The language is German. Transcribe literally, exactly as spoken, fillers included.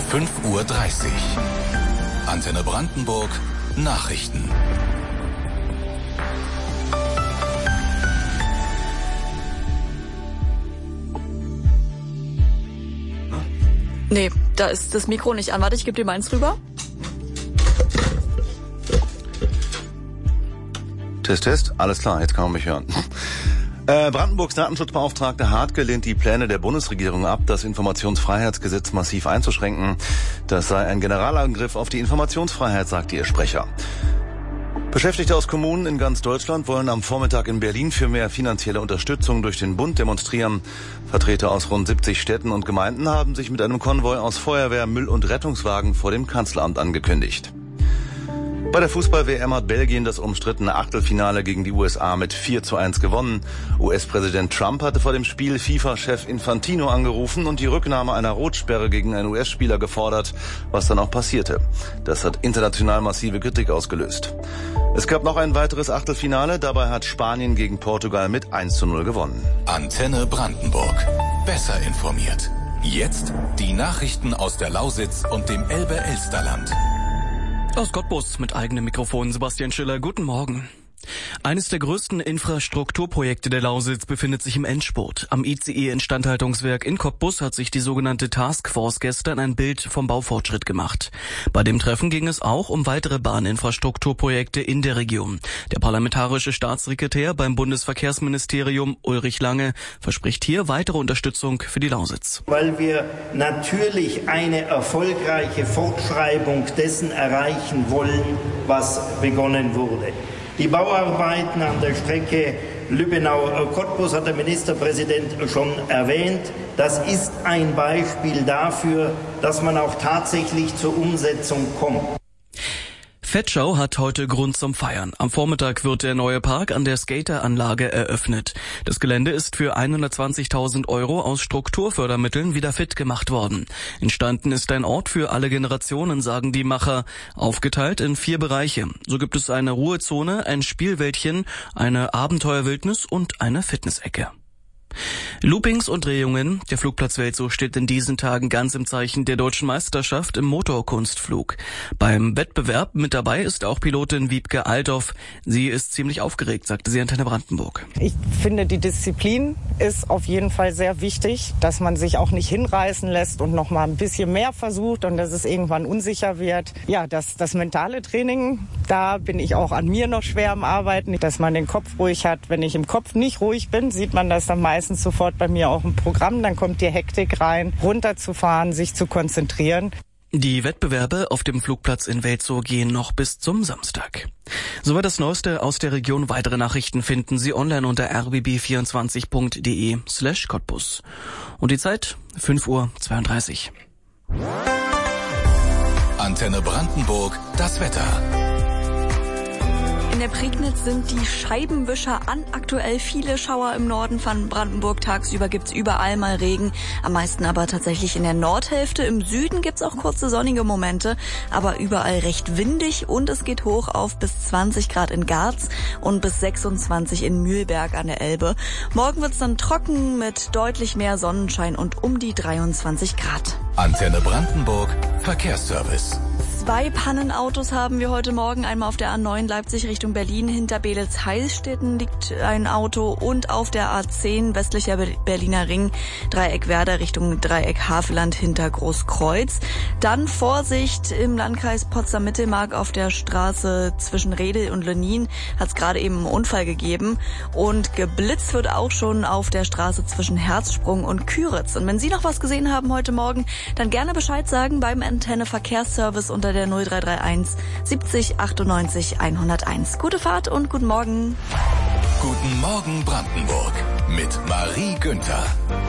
fünf Uhr dreißig. Antenne Brandenburg, Nachrichten. Nee, da ist das Mikro nicht an. Warte, ich gebe dir meins rüber. Test, Test. Alles klar, jetzt kann man mich hören. Äh, Brandenburgs Datenschutzbeauftragte Hartke lehnt die Pläne der Bundesregierung ab, das Informationsfreiheitsgesetz massiv einzuschränken. Das sei ein Generalangriff auf die Informationsfreiheit, sagte ihr Sprecher. Beschäftigte aus Kommunen in ganz Deutschland wollen am Vormittag in Berlin für mehr finanzielle Unterstützung durch den Bund demonstrieren. Vertreter aus rund siebzig Städten und Gemeinden haben sich mit einem Konvoi aus Feuerwehr, Müll- und Rettungswagen vor dem Kanzleramt angekündigt. Bei der Fußball-W M hat Belgien das umstrittene Achtelfinale gegen die U S A mit vier zu eins gewonnen. U S-Präsident Trump hatte vor dem Spiel FIFA-Chef Infantino angerufen und die Rücknahme einer Rotsperre gegen einen U S-Spieler gefordert, was dann auch passierte. Das hat international massive Kritik ausgelöst. Es gab noch ein weiteres Achtelfinale, dabei hat Spanien gegen Portugal mit eins zu null gewonnen. Antenne Brandenburg. Besser informiert. Jetzt die Nachrichten aus der Lausitz und dem Elbe-Elsterland. Aus Cottbus mit eigenem Mikrofon Sebastian Schiller. Guten Morgen. Eines der größten Infrastrukturprojekte der Lausitz befindet sich im Endspurt. Am I C E-Instandhaltungswerk in Cottbus hat sich die sogenannte Taskforce gestern ein Bild vom Baufortschritt gemacht. Bei dem Treffen ging es auch um weitere Bahninfrastrukturprojekte in der Region. Der parlamentarische Staatssekretär beim Bundesverkehrsministerium Ulrich Lange verspricht hier weitere Unterstützung für die Lausitz. Weil wir natürlich eine erfolgreiche Fortschreibung dessen erreichen wollen, was begonnen wurde. Die Bauarbeiten an der Strecke Lübbenau-Cottbus hat der Ministerpräsident schon erwähnt. Das ist ein Beispiel dafür, dass man auch tatsächlich zur Umsetzung kommt. Vetschau hat heute Grund zum Feiern. Am Vormittag wird der neue Park an der Skateranlage eröffnet. Das Gelände ist für hundertzwanzigtausend Euro aus Strukturfördermitteln wieder fit gemacht worden. Entstanden ist ein Ort für alle Generationen, sagen die Macher, aufgeteilt in vier Bereiche. So gibt es eine Ruhezone, ein Spielwäldchen, eine Abenteuerwildnis und eine Fitnessecke. Loopings und Drehungen. Der Flugplatz Welzow steht in diesen Tagen ganz im Zeichen der deutschen Meisterschaft im Motorkunstflug. Beim Wettbewerb mit dabei ist auch Pilotin Wiebke Althoff. Sie ist ziemlich aufgeregt, sagte sie Antenne Brandenburg. Ich finde, die Disziplin ist auf jeden Fall sehr wichtig, dass man sich auch nicht hinreißen lässt und noch mal ein bisschen mehr versucht und dass es irgendwann unsicher wird. Ja, das, das mentale Training, da bin ich auch an mir noch schwer am Arbeiten, dass man den Kopf ruhig hat. Wenn ich im Kopf nicht ruhig bin, sieht man das dann meistens sofort bei mir auch im Programm. Dann kommt die Hektik rein, runterzufahren, sich zu konzentrieren. Die Wettbewerbe auf dem Flugplatz in Welzow gehen noch bis zum Samstag. Soweit das Neueste aus der Region. Weitere Nachrichten finden Sie online unter r b b vierundzwanzig punkt d e slash Cottbus. Und die Zeit fünf Uhr zweiunddreißig. Antenne Brandenburg, das Wetter. In der Prignitz sind die Scheibenwischer an. Aktuell viele Schauer im Norden von Brandenburg. Tagsüber gibt's überall mal Regen. Am meisten aber tatsächlich in der Nordhälfte. Im Süden gibt's auch kurze sonnige Momente, aber überall recht windig und es geht hoch auf bis zwanzig Grad in Garz und bis sechsundzwanzig in Mühlberg an der Elbe. Morgen wird's dann trocken mit deutlich mehr Sonnenschein und um die dreiundzwanzig Grad. Antenne Brandenburg, Verkehrsservice. Zwei Pannenautos haben wir heute Morgen. Einmal auf der A neun Leipzig Richtung Berlin. Hinter Beelitz-Heilstätten liegt ein Auto und auf der A zehn westlicher Berliner Ring Dreieck Werder Richtung Dreieck Havelland hinter Großkreuz. Dann Vorsicht im Landkreis Potsdam-Mittelmark auf der Straße zwischen Redel und Lenin. Hat es gerade eben einen Unfall gegeben. Und geblitzt wird auch schon auf der Straße zwischen Herzsprung und Küritz. Und wenn Sie noch was gesehen haben heute Morgen, dann gerne Bescheid sagen beim Antenne Verkehrsservice unter der null drei drei eins siebzig achtundneunzig hunderteins. Gute Fahrt und guten Morgen. Guten Morgen Brandenburg mit Marie Günther.